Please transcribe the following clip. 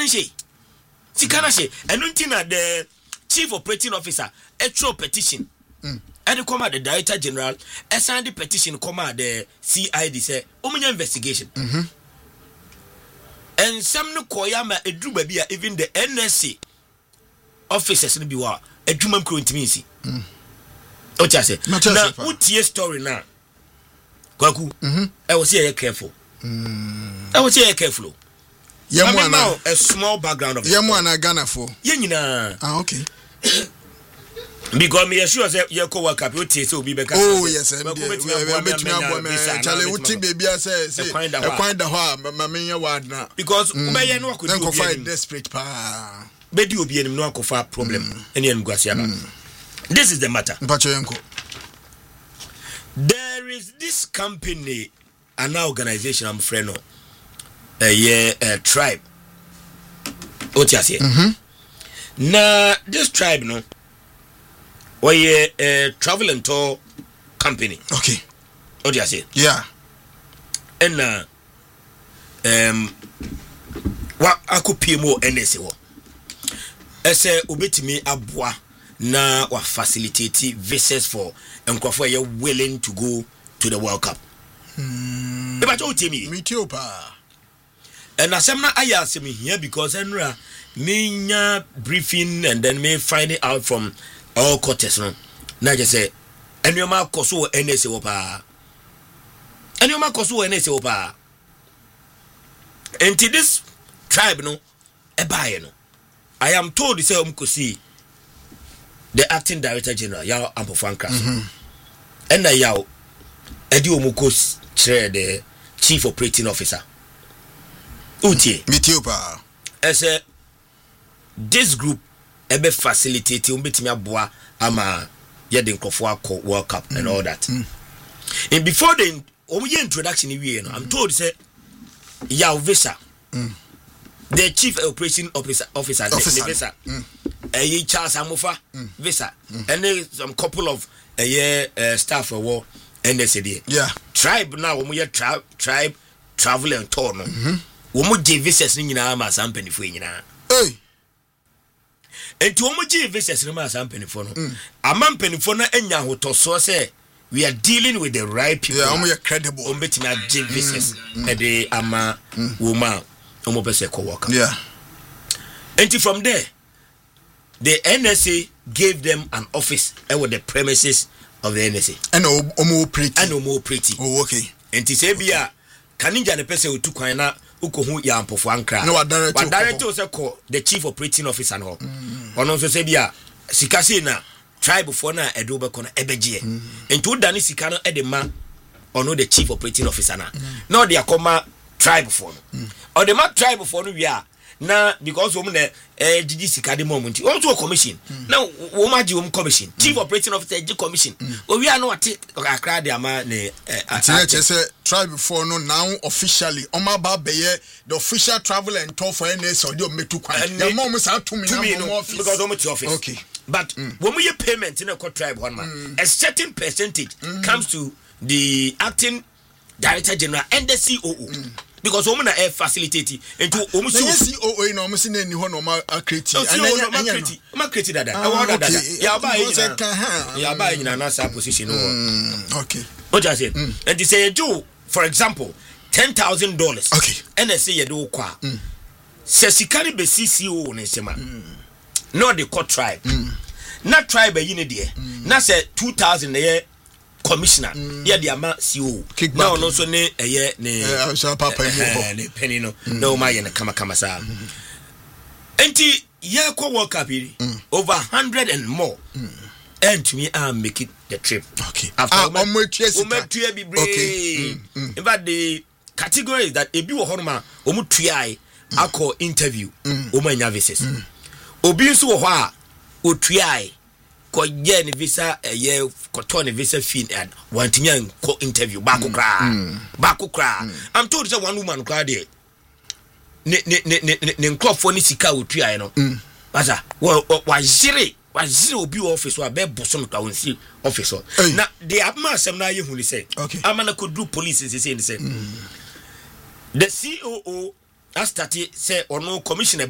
no she eno ntina the chief operating officer a petition and the come at the director general signed the petition come at the CID say omunya investigation and some no koyama edru babia even the NSC officers no bi wa adwuma mkro ntimi nsi o tia say na utie story na kwaku I was here careful Yemu a small background of Yemu and Ghana for Yenina. Okay. Because me sure say you co work up you taste will be back. Oh yes, Charlie Uti baby say find the home mamma word now. Because Ubaya no could find desperate pa. Bedi obi enim no akofa problem. Ene en guasiaba. This is the matter. There is this company, an organization I'm friend of. Tribe. What you say? Na this tribe no. We travel and tour company. Okay. What you say? Yeah. And what aku PMO NSA wo. Ese obetimi aboa na wa facilitate visas for enkrofo ye willing to go to the World Cup. Eba to timi. Me too pa. And asemna ayasem here because enra me briefing and then me find it out from all quarters no. Na just say enyoma koso NSA wo pa. Enyoma koso NSA wo pa. Enti this tribe no ebaye no. I am told to say umkosi the acting director general Yao Ampofanka. And Yao edi omukos chere the chief operating officer. Utie Mitiopa. As this group ebe facilitate umbetimi aboa ama yede nkofo akọ World Cup and all that. And before the introduction we I'm told say Yao Visa. The chief operating officer the Visa. Charles Amofa Visa. And then some couple of staff for war and they said yeah. Tribe now tribe travel and tour no. Womu je visas ni nyina ma sampani fo nyina. Enti womu je visas ni ma sampani fo no. Amampani fo no anya hotoso say we are dealing with the right people. Yeah, omo credible. Omo betimi je visas e de ama woma omo pese ko work. Yeah. Enti from there the NSA gave them an office with the premises of the NSA. And omo pretty. Oh okay. Enti say bia kaninja ne pese otu kwan na ukohu ya Ampofo Ankra. No, director say call the chief operating officer no. Ono so say bia sika se na tribe for na edo be kono ebeje. Enti udani sika no e de ma ono the chief operating officer na. No dey akoma tribe for no. Or the ma tribe for no we are na because woman gigi sika de moment also commission now woman gi commission chief operating officer gi commission we are no ate akra de ama ne say tribe before no now officially omaba beye the official travel and tour for NS or the metu kwan the mom say to me no office because omo office okay but when we payment in a tribe one man a certain percentage comes to the acting director general and the COO because woman are facilitating into almost COO no almost any ho no ma create ma create that I want that ya buy in another position okay what you say and they say do for example $10,000 okay and they say you do kwa say sikari be CCO ne sema no the court tribe na tribe yi ne de na say 2,000 ye commissioner ya di ama CEO na ono so ne ne papa ne penny no no ma ye na kama sa enti ye ko World Cup over 100 and more and to me I make it the trip okay after omotua bi bre in fact the category is that ebi wo honoma omutua akọ interview omanya visas obi nso wo ho a otua ko ye ne visa ye ko ne visa fee and wantinya ko interview ba ko kra I'm told say one woman kra there ne nkrofo ne sika otua no basa wa jire obi office wa be bosom ka wonsi office na the abma asem na ye hu ni say amana ko do police say the COO has started say ono commissioner